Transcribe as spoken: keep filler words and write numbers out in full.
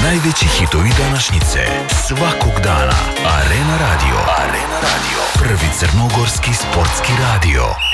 Najveći hitovi današnjice, svakog dana. Arena Radio. Arena Radio. Prvi crnogorski sportski radio.